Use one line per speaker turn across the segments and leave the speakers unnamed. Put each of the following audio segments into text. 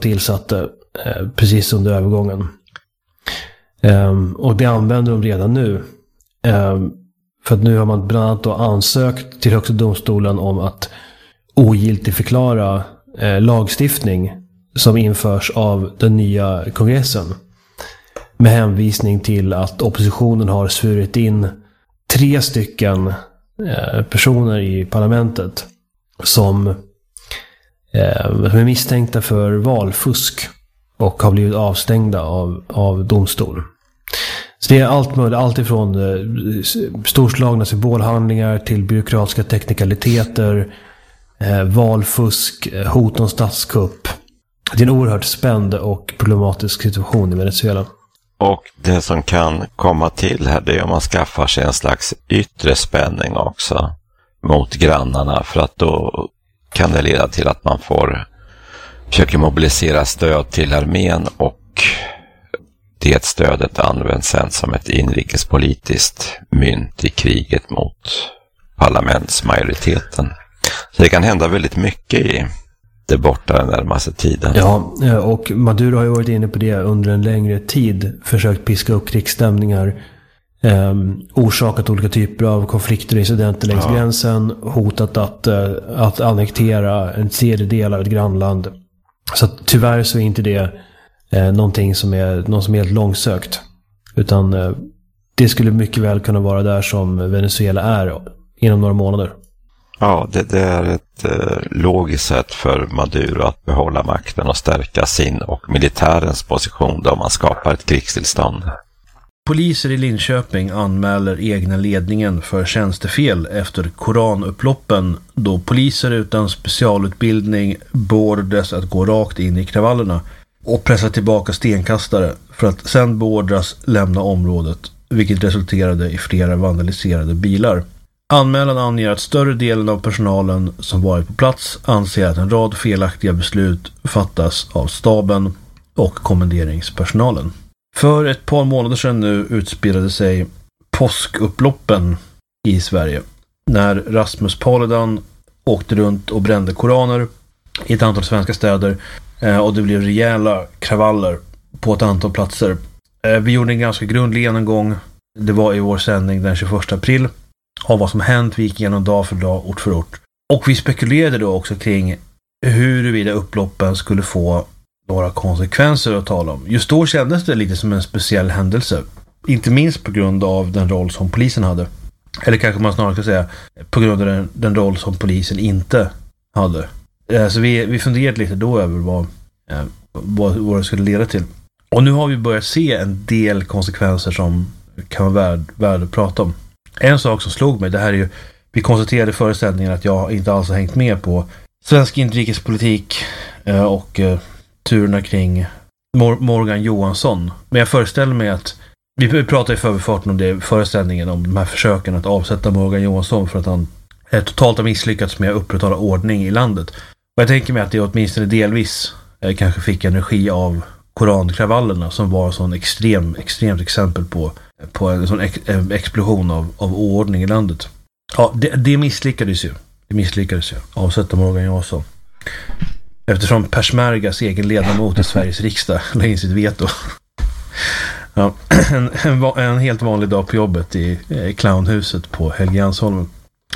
tillsatte precis under övergången. Och det använder de redan nu. För att nu har man bland annat då ansökt till Högsta domstolen om att ogiltigförklara lagstiftning som införs av den nya kongressen. Med hänvisning till att oppositionen har svurit in 3 stycken personer i parlamentet som är misstänkta för valfusk och har blivit avstängda av domstol. Så det är allt möjligt, allt ifrån storslagna symbolhandlingar till byråkratiska teknikaliteter, valfusk, hot om statskupp. Det är en oerhört spänd och problematisk situation i Venezuela.
Och det som kan komma till här, det är om man skaffar sig en slags yttre spänning också mot grannarna, för att då kan det leda till att man försöker mobilisera stöd till armén, och det stödet används sen som ett inrikespolitiskt mynt i kriget mot parlamentsmajoriteten. Så det kan hända väldigt mycket i det borta den närmaste tiden.
Ja, och Maduro har ju varit inne på det under en längre tid. Försökt piska upp krigsstämningar. Orsakat olika typer av konflikter och incidenter längs gränsen. Hotat att annektera en tredjedel av ett grannland. Så att, tyvärr så är inte det någonting som är helt långsökt. Utan det skulle mycket väl kunna vara där som Venezuela är inom några månader.
Ja, det är ett logiskt sätt för Maduro att behålla makten och stärka sin och militärens position då man skapar ett krigstillstånd.
Poliser i Linköping anmäler egna ledningen för tjänstefel efter koranupploppen, då poliser utan specialutbildning beordrades att gå rakt in i kravallerna och pressa tillbaka stenkastare för att sedan beordras lämna området, vilket resulterade i flera vandaliserade bilar. Anmälan anger att större delen av personalen som varit på plats anser att en rad felaktiga beslut fattas av staben och kommenderingspersonalen. För ett par månader sedan nu utspelade sig påskupploppen i Sverige, när Rasmus Paludan åkte runt och brände koraner i ett antal svenska städer, och det blev rejäla kravaller på ett antal platser. Vi gjorde en ganska grundlig genomgång, det var i vår sändning den 21 april, av vad som hänt. Vi gick igenom dag för dag, ort för ort. Och vi spekulerade då också kring huruvida upploppen skulle få några konsekvenser att tala om. Just då kändes det lite som en speciell händelse. Inte minst på grund av den roll som polisen hade. Eller kanske man snarare ska säga på grund av den roll som polisen inte hade. Så vi funderade lite då över vad det skulle leda till. Och nu har vi börjat se en del konsekvenser som kan vara värd att prata om. En sak som slog mig, det här är ju, vi konstaterade i föreställningen att jag inte alls har hängt med på svensk inrikespolitik och turerna kring Morgan Johansson. Men jag föreställer mig att vi pratade i förbifarten om det i föreställningen, om de här försöken att avsätta Morgan Johansson för att han totalt har misslyckats med att upprätthålla ordning i landet. Och jag tänker mig att det åtminstone delvis kanske fick energi av korankravallerna, som var en sån extremt exempel på en sån explosion av oordning i landet. Ja, det misslyckades ju. Avsätta Morgan Johansson. Eftersom Persmergas egen ledamot i Sveriges riksdag la in sitt veto. Ja, en helt vanlig dag på jobbet i clownhuset på Helgeandsholmen.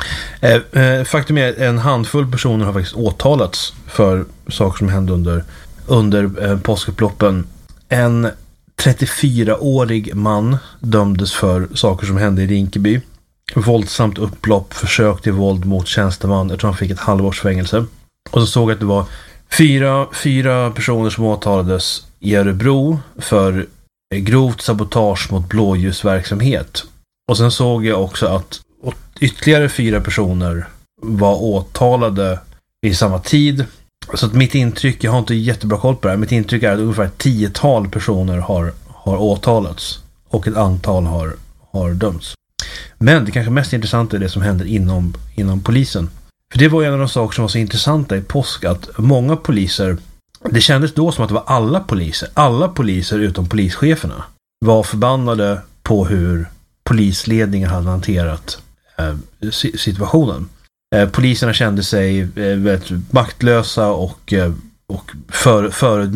Faktum är att en handfull personer har faktiskt åtalats för saker som hände under påskupploppen. En 34-årig man dömdes för saker som hände i Rinkeby. Våldsamt upplopp, försök till våld mot tjänsteman. Jag tror han fick ett halvårs fängelse. Och så såg jag att det var fyra personer som åtalades i Örebro för grovt sabotage mot blåljusverksamhet. Och sen såg jag också att ytterligare 4 personer var åtalade i samma tid. Så att mitt intryck, jag har inte jättebra koll på det här, mitt intryck är att ungefär 10-tal personer har åtalats och ett antal har dömts. Men det kanske mest intressanta är det som händer inom polisen. För det var en av de saker som var så intressanta i påsk, att många poliser, det kändes då som att det var alla poliser utom polischeferna var förbannade på hur polisledningen hade hanterat situationen. Poliserna kände sig väldigt maktlösa och